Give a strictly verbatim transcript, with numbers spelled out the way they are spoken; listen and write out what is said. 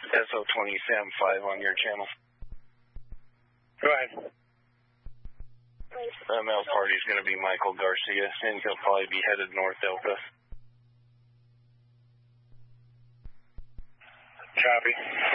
S O twenty Sam five on your channel. Go ahead. The male party is going to be Michael Garcia, and he'll probably be headed north Delta. Copy.